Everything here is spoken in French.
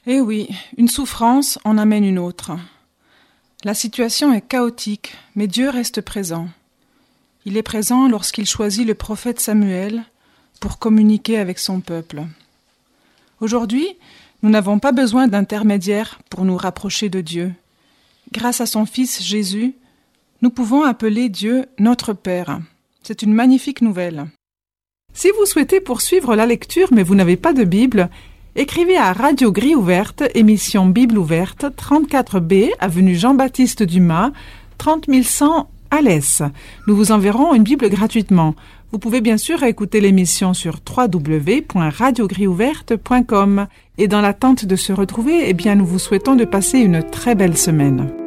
Eh oui, une souffrance en amène une autre. La situation est chaotique, mais Dieu reste présent. Il est présent lorsqu'il choisit le prophète Samuel pour communiquer avec son peuple. Aujourd'hui, nous n'avons pas besoin d'intermédiaires pour nous rapprocher de Dieu. Grâce à son Fils Jésus, nous pouvons appeler Dieu notre Père. C'est une magnifique nouvelle. Si vous souhaitez poursuivre la lecture mais vous n'avez pas de Bible, écrivez à Radio Grille Ouverte, émission Bible ouverte, 34B, avenue Jean-Baptiste Dumas, 30 100 Alès. Nous vous enverrons une Bible gratuitement. Vous pouvez bien sûr écouter l'émission sur www.radiogrilleouverte.com. Et dans l'attente de se retrouver, nous vous souhaitons de passer une très belle semaine.